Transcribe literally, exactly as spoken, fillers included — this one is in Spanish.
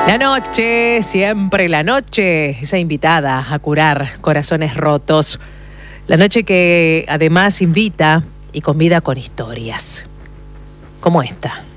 La noche, siempre la noche, esa invitada a curar corazones rotos. La noche que además invita y convida con historias, como esta.